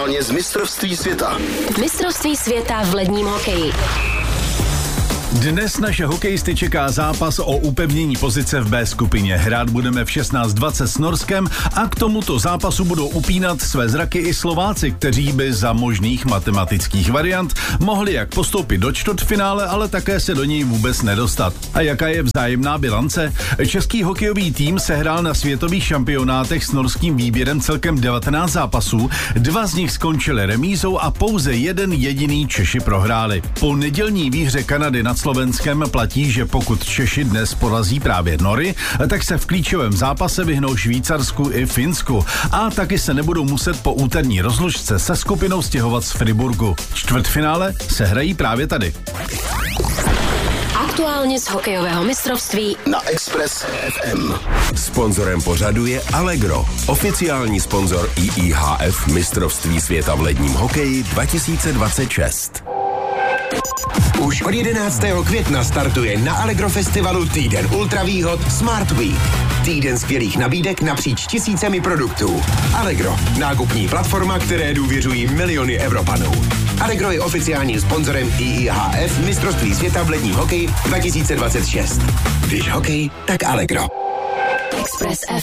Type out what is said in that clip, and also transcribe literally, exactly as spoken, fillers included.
aktuálně z mistrovství světa. Mistrovství světa v ledním hokeji. Dnes naše hokejisty čeká zápas o upevnění pozice v B skupině. Hrát budeme v šestnáct dvacet s Norskem a k tomuto zápasu budou upínat své zraky i Slováci, kteří by za možných matematických variant mohli jak postoupit do čtvrtfinále, ale také se do něj vůbec nedostat. A jaká je vzájemná bilance? Český hokejový tým sehrál na světových šampionátech s norským výběrem celkem devatenáct zápasů, dva z nich skončily remízou a pouze jeden jediný Češi prohráli. Po nedělní výhře Kanady nad Slovenskem platí, že pokud Češi dnes porazí právě Nory, tak se v klíčovém zápase vyhnou Švýcarsku i Finsku a taky se nebudou muset po úterní rozlučce se skupinou stěhovat z Friburgu. Čtvrtfinále se hrají právě tady. Aktuálně z hokejového mistrovství na Express F M. Sponzorem pořadu je Allegro, oficiální sponzor I I H F mistrovství světa v ledním hokeji dva tisíce dvacet šest. Už od jedenáctého května startuje na Allegro festivalu týden ultravýhod Smart Week. Týden skvělých nabídek napříč tisícemi produktů. Allegro, nákupní platforma, které důvěřují miliony Evropanů. Allegro je oficiálním sponzorem I I H F mistrovství světa v ledním hokeji dva tisíce dvacet šest. Když hokej, tak Allegro. Express F